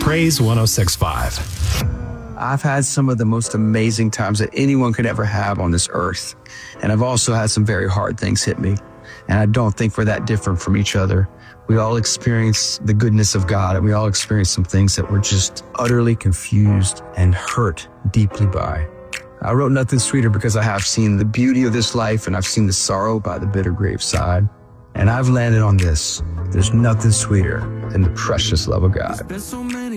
Praise 1065. I've had some of the most amazing times that anyone could ever have on this earth. And I've also had some very hard things hit me. And I don't think we're that different from each other. We all experience the goodness of God, and we all experience some things that we're just utterly confused and hurt deeply by. I wrote Nothing Sweeter because I have seen the beauty of this life, and I've seen the sorrow by the bitter graveside. And I've landed on this. There's nothing sweeter than the precious love of God.